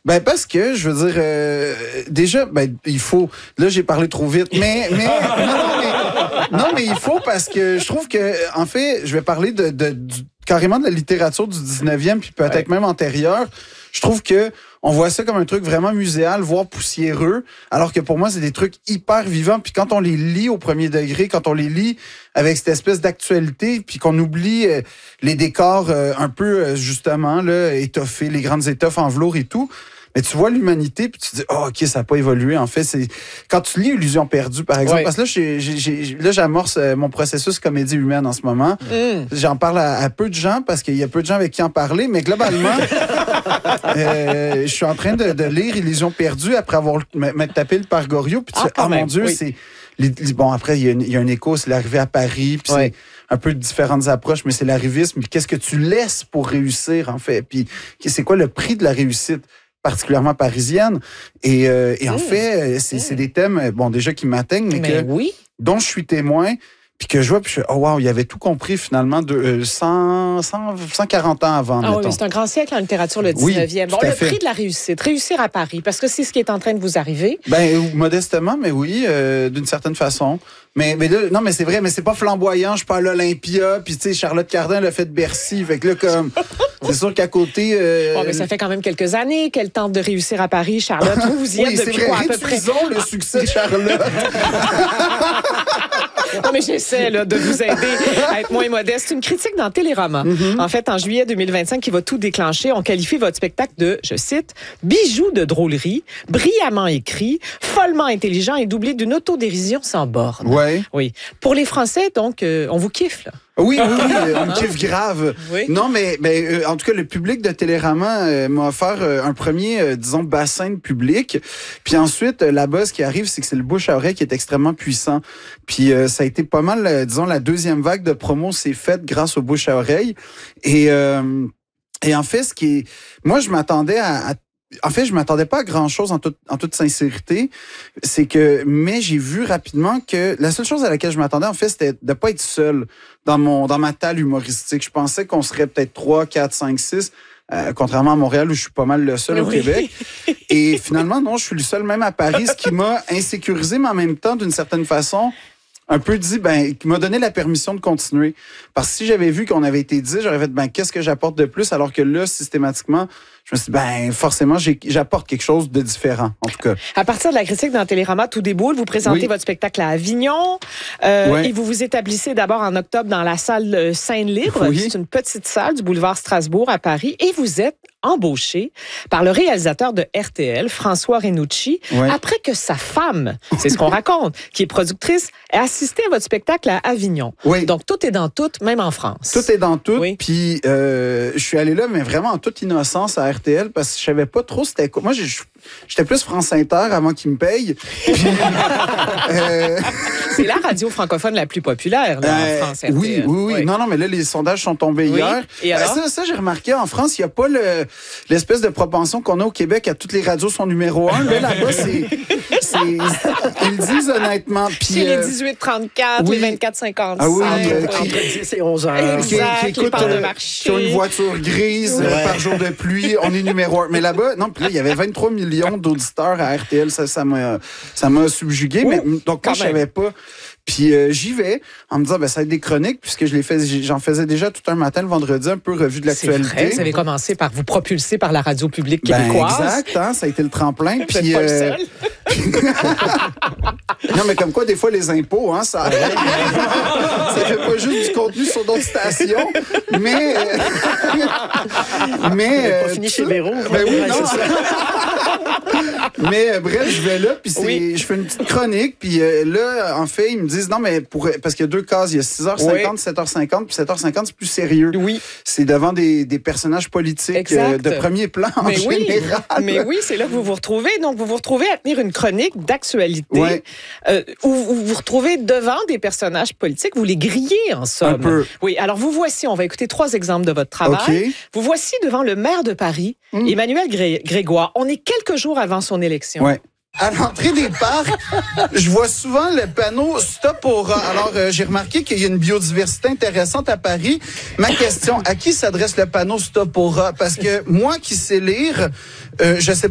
Ben parce que je veux dire déjà il faut là j'ai parlé trop vite mais non mais il faut parce que je trouve que en fait je vais parler carrément de la littérature du 19e puis peut-être même antérieure. Je trouve que on voit ça comme un truc vraiment muséal, voire poussiéreux, alors que pour moi, c'est des trucs hyper vivants. Puis quand on les lit au premier degré, quand on les lit avec cette espèce d'actualité, puis qu'on oublie les décors un peu, justement, là, étoffés, les grandes étoffes en velours et tout, mais tu vois l'humanité, puis tu te dis, OK, ça n'a pas évolué. En fait, c'est quand tu lis Illusion perdue, par exemple, parce que là, j'amorce mon processus comédie humaine en ce moment. J'en parle à peu de gens, parce qu'il y a peu de gens avec qui en parler, mais globalement, je suis en train de lire Illusion perdue après avoir m'être tapé le par Goriot, puis tu dis, mon Dieu, c'est... Bon, après, il y a un écho, c'est l'arrivée à Paris, puis c'est un peu de différentes approches, mais c'est l'arrivisme. Puis qu'est-ce que tu laisses pour réussir, en fait? Puis c'est quoi le prix de la réussite? Particulièrement parisienne. Et en fait, c'est des thèmes, bon, déjà qui m'atteignent, mais dont je suis témoin, puis que je vois, puis je fais, oh wow, il avait tout compris finalement 140 ans avant. Ah oui, mais c'est un grand siècle en littérature, le 19e. Bon, le prix de la réussite, réussir à Paris, parce que c'est ce qui est en train de vous arriver. Ben, modestement, mais oui, d'une certaine façon. Mais là, non, mais c'est vrai, mais c'est pas flamboyant. Je suis pas à l'Olympia, puis tu sais, Charlotte Cardin l'a fait de Bercy. Fait que là, comme, c'est sûr qu'à côté... mais ça fait quand même quelques années qu'elle tente de réussir à Paris, Charlotte. Vous y êtes depuis quoi, à peu près? Le succès de Charlotte. Non, mais j'essaie là, de vous aider à être moins modeste. Une critique dans Télérama. En fait, en juillet 2025, qui va tout déclencher, on qualifie votre spectacle de, je cite, « bijou de drôlerie, brillamment écrit, follement intelligent et doublé d'une autodérision sans borne ». Oui. Pour les Français, donc, on vous kiffe, là. Oui, on me kiffe grave. Non, mais en tout cas, le public de Télérama m'a offert un premier, disons, bassin de public. Puis ensuite, là-bas, ce qui arrive, c'est que c'est le bouche à oreille qui est extrêmement puissant. Puis ça a été pas mal, disons, la deuxième vague de promo s'est faite grâce au bouche à oreille. Et en fait, moi, je m'attendais je m'attendais pas à grand-chose en toute sincérité. Mais j'ai vu rapidement que la seule chose à laquelle je m'attendais, en fait, c'était de pas être seul dans ma talle humoristique. Je pensais qu'on serait peut-être 3, 4, 5, 6, contrairement à Montréal où je suis pas mal le seul au Québec. Et finalement, non, je suis le seul même à Paris, ce qui m'a insécurisé, mais en même temps, d'une certaine façon, un peu dit, qui m'a donné la permission de continuer. Parce que si j'avais vu qu'on avait été 10, j'aurais fait, qu'est-ce que j'apporte de plus? Alors que là, systématiquement, je me suis dit, forcément, j'apporte quelque chose de différent, en tout cas. À partir de la critique dans Télérama, tout déboule. Vous présentez votre spectacle à Avignon. Et vous vous établissez d'abord en octobre dans la salle Seine-Libre. C'est une petite salle du boulevard Strasbourg à Paris. Et vous êtes embauché par le réalisateur de RTL, François Renucci, après que sa femme, c'est ce qu'on raconte, qui est productrice, ait assisté à votre spectacle à Avignon. Donc, tout est dans tout, même en France. Tout est dans tout. Puis, je suis allé là, mais vraiment en toute innocence à RTL, parce que je savais pas trop c'était quoi. Moi, j'étais plus France Inter avant qu'ils me payent. Puis, c'est la radio francophone la plus populaire là, en France. RTL. Oui. Non, mais là, les sondages sont tombés hier. Et alors? Ça, j'ai remarqué, en France, il n'y a pas l'espèce de propension qu'on a au Québec à toutes les radios sont numéro 1. Là-bas, ils le disent honnêtement. Puis, c'est les 18-34, les 24-55. Ah oui, entre 10 et 11 heures. Exact, qui écoutent, qui ont une voiture grise par jour de pluie, on est numéro 1. Mais là-bas, non, puis là, il y avait 23 millions d'auditeurs à RTL. Ça m'a subjugué. Mais, donc, quand je savais pas... Puis j'y vais en me disant, ça va être des chroniques, puisque j'en faisais déjà tout un matin le vendredi, un peu revue de l'actualité. C'est vrai, vous avez commencé par vous propulser par la radio publique québécoise. Exact, ça a été le tremplin. Vous n'êtes pas le seul. Non, mais comme quoi, des fois, les impôts, ça fait pas juste du contenu sur d'autres stations, mais... pas fini chez Véro. Mais bref, je vais là, puis je fais une petite chronique, puis là, en fait, ils me disent, non, mais parce qu'il y a deux cases, il y a 6h50, 7h50, puis 7h50, c'est plus sérieux. C'est devant des personnages politiques de premier plan en général. Mais oui, c'est là que vous vous retrouvez. Donc, vous vous retrouvez à tenir une chronique d'actualité où vous vous retrouvez devant des personnages politiques, vous les grillez en somme. Un peu. Oui, alors vous voici, on va écouter 3 exemples de votre travail. Vous voici devant le maire de Paris, Emmanuel Grégoire. On est quelques jours avant son élection. À l'entrée des parcs, je vois souvent le panneau « Stop au rat ». Alors, j'ai remarqué qu'il y a une biodiversité intéressante à Paris. Ma question, à qui s'adresse le panneau « Stop au rat » ? Parce que moi qui sais lire, je sais